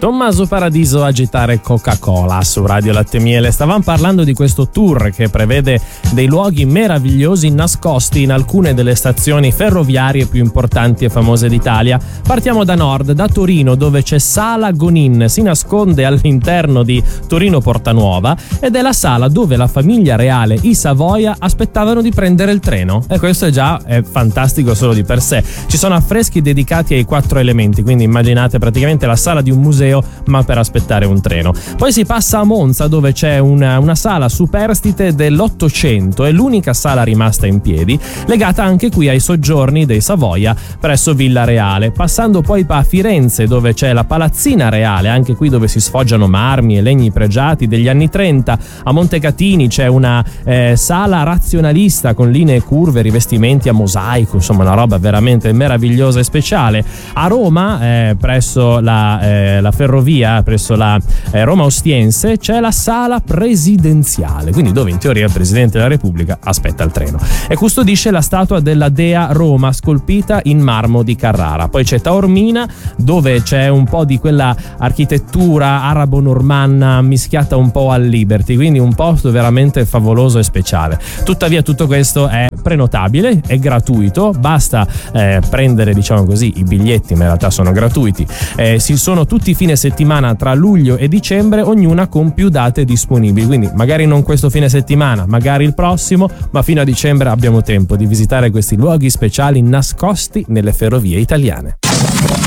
Tommaso Paradiso, Agitare Coca-Cola su Radio Latte Miele. Stavamo parlando di questo tour che prevede dei luoghi meravigliosi nascosti in alcune delle stazioni ferroviarie più importanti e famose d'Italia. Partiamo da nord, da Torino, dove c'è Sala Gonin, si nasconde all'interno di Torino Portanuova ed è la sala dove la famiglia reale i Savoia aspettavano di prendere il treno, e questo è fantastico solo di per sé. Ci sono affreschi dedicati ai 4 elementi, quindi immaginate praticamente la sala di un museo ma per aspettare un treno. Poi si passa a Monza, dove c'è una sala superstite dell'800, è l'unica sala rimasta in piedi, legata anche qui ai soggiorni dei Savoia presso Villa Reale. Passando poi a Firenze, dove c'è la Palazzina Reale, anche qui dove si sfoggiano marmi e legni pregiati degli anni 30. A Montecatini c'è una sala razionalista con linee curve, rivestimenti a mosaico, insomma una roba veramente meravigliosa e speciale. A Roma, presso la ferrovia, presso la Roma Ostiense, c'è la sala presidenziale, quindi dove in teoria il Presidente della Repubblica aspetta il treno, e custodisce la statua della Dea Roma scolpita in marmo di Carrara. Poi c'è Taormina, dove c'è un po' di quella architettura arabo-normanna mischiata un po' al Liberty, quindi un posto veramente favoloso e speciale. Tuttavia tutto questo è prenotabile, è gratuito, basta prendere, diciamo così, i biglietti, ma in realtà sono gratuiti. Si sono tutti fine settimana tra luglio e dicembre, ognuna con più date disponibili, quindi magari non questo fine settimana, magari il prossimo, ma fino a dicembre abbiamo tempo di visitare questi luoghi speciali nascosti nelle ferrovie italiane.